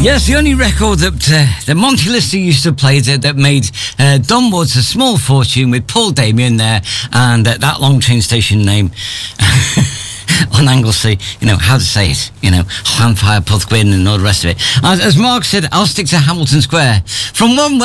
Yes, the only record that Monty Lister used to play that made Don Woods a small fortune with Paul Damien there and that long train station name on Anglesey, how to say it, Llanfair, Porthgwyn and all the rest of it. As Mark said, I'll stick to Hamilton Square. From one